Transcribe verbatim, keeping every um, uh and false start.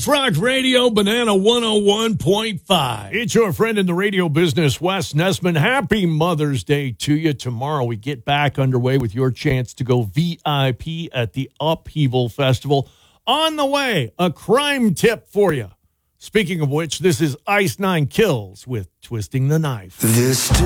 Rock Radio, Banana one oh one point five. It's your friend in the radio business, Wes Nessman. Happy Mother's Day to you. Tomorrow we get back underway with your chance to go V I P at the Upheaval Festival. On the way, a crime tip for you. Speaking of which, this is Ice Nine Kills with Twisting the Knife. This